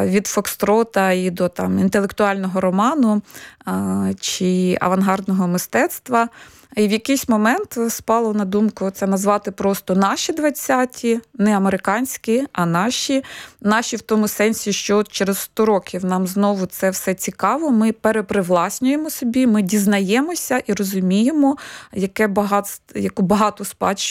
від фокстрота і до там інтелектуального роману чи авангардного мистецтва. І в якийсь момент спало на думку це назвати просто наші 20-ті, не американські, а наші. Наші в тому сенсі, що через 100 років нам знову це все цікаво, ми перепривласнюємо собі, ми дізнаємося і розуміємо, яку багату спадщину